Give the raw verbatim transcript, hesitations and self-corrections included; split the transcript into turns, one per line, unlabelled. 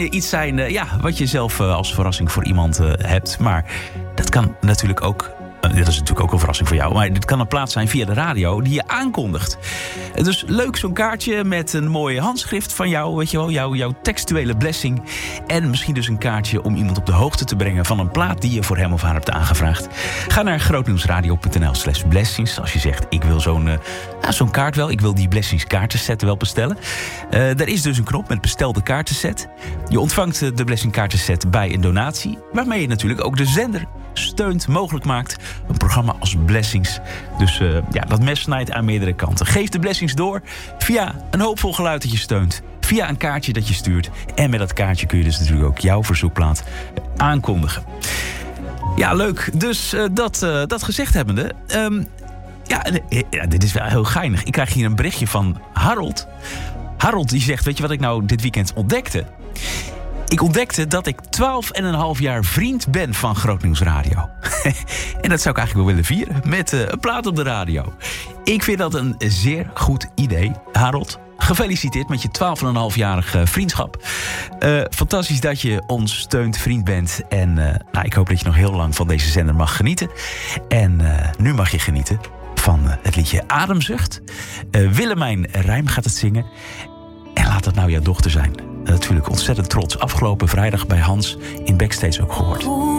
Iets zijn uh, ja, wat je zelf uh, als verrassing voor iemand uh, hebt. Maar dat kan natuurlijk ook... Uh, dat is natuurlijk ook een verrassing voor jou. Maar dit kan een plaats zijn via de radio die je aankondigt. Uh, dus leuk zo'n kaartje met een mooie handschrift van jou. Weet je wel, jouw, jouw textuele blessing. En misschien dus een kaartje om iemand op de hoogte te brengen van een plaat die je voor hem of haar hebt aangevraagd. Ga naar grootnieuwsradio.nl slash blessings. Als je zegt, ik wil zo'n, uh, nou, zo'n kaart wel. Ik wil die blessings kaartenset wel bestellen. Uh, er is dus een knop met bestel de kaartenset. Je ontvangt uh, de blessing kaartenset bij een donatie. Waarmee je natuurlijk ook de zender steunt, mogelijk maakt. Een programma als Blessings. Dus uh, ja, dat mes snijdt aan meerdere kanten. Geef de blessings door via een hoopvol geluid dat je steunt. Via een kaartje dat je stuurt. En met dat kaartje kun je dus natuurlijk ook jouw verzoekplaat aankondigen. Ja, leuk. Dus uh, dat, uh, dat gezegd hebbende... Um, ja, ja, dit is wel heel geinig. Ik krijg hier een berichtje van Harold. Harold die zegt, weet je wat ik nou dit weekend ontdekte? Ik ontdekte dat ik twaalf en een half jaar vriend ben van Grootnieuwsradio. En dat zou ik eigenlijk wel willen vieren met uh, een plaat op de radio. Ik vind dat een zeer goed idee, Harold. Gefeliciteerd met je twaalf en een half-jarige vriendschap. Uh, fantastisch dat je ons steunt, vriend bent. En uh, nou, ik hoop dat je nog heel lang van deze zender mag genieten. En uh, nu mag je genieten van uh, het liedje Ademzucht. Uh, Willemijn Rijm gaat het zingen. En laat het nou jouw dochter zijn. Natuurlijk ontzettend trots. Afgelopen vrijdag bij Hans in Backstage ook gehoord.